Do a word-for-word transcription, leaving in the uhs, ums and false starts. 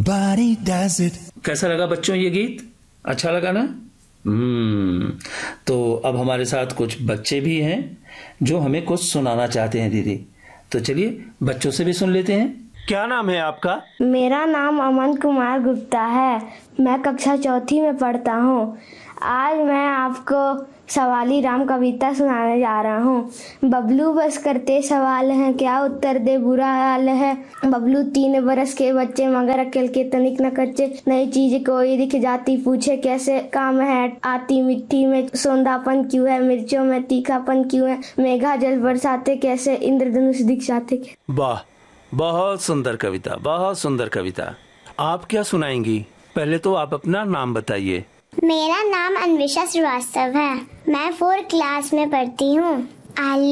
Everybody does it. कैसा लगा बच्चों ये गीत? अच्छा लगा ना? हम्म तो अब हमारे साथ कुछ बच्चे भी हैं जो हमें कुछ सुनाना चाहते हैं दीदी। तो चलिए बच्चों से भी सुन लेते हैं। क्या नाम है आपका? मेरा नाम अमन कुमार गुप्ता है। मैं कक्षा चौथी में पढ़ता हूँ। आज मैं आपको सवाली राम कविता सुनाने जा रहा हूँ। बबलू बस करते सवाल हैं, क्या उत्तर दे बुरा हाल है। बबलू तीन बरस के बच्चे मगर अकेल के तनिक न कच्चे। नई चीज कोई दिख जाती पूछे कैसे काम है। आती मिट्टी में सौंधापन क्यों है, मिर्चों में तीखापन क्यों है। मेघा जल बरसाते कैसे, इंद्रधनुष दिख जाते। वाह, बहुत सुंदर कविता, बहुत सुंदर कविता। आप क्या सुनाएंगी? पहले तो आप अपना नाम बताइए। मेरा नाम अन्वेषा श्रीवास्तव है। मैं फोर्थ क्लास में पढ़ती हूँ।